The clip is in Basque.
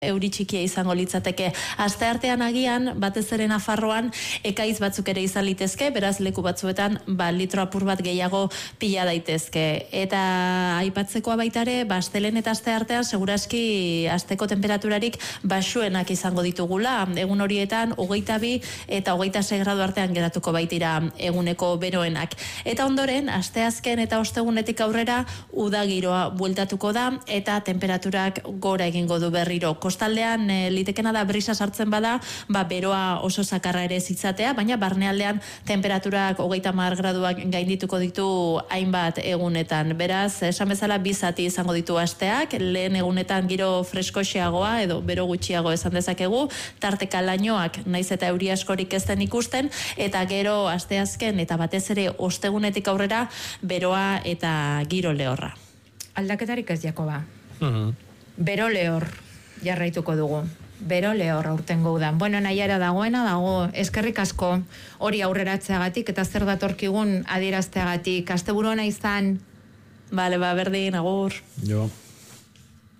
euri txikia izango litzateke. Asteartean agian, batez ere Nafarroan, ekaiz batzuk ere izan litezke, beraz leku batzuetan litro apur bat gehiago pila daitezke. Eta aipatzekoa baitare, astelen eta asteartean seguraski asteko temperaturarik baxuenak izango ditugula. Egun horietan 22 eta 26 gradu artean geratuko baitira eguneko beroenak. Eta ondoren, asteazken eta ostegunetik aurrera udagiroa bueltatuko da eta temperaturak gora egingo du berriro. Kostaldean litekena da brisa sartzen bada, beroa oso zakarra ere zitzatea, baina barnealdean temperaturak 30 graduak gaindituko ditu hainbat egunetan. Beraz, esan bezala bi zati izango ditu asteak, lehen egunetan giro freskoxeagoa edo bero gutxiago esan dezakegu, tarteka lainoak naiz eta euri askorik ez den ikusten, eta gero asteazken eta batez ere ostegunetik aurrera beroa eta giro lehorra. Aldaketarik ez, Jakoba. Bero lehor jarraituko dugu. Bero lehor aurtengo udan. Bueno, nahiara dagoena dago, eskerrik asko hori aurreratzeagatik eta zer datorkigun adierazteagatik. Asteburu ona izan. Bale, berdin, agur. Jo.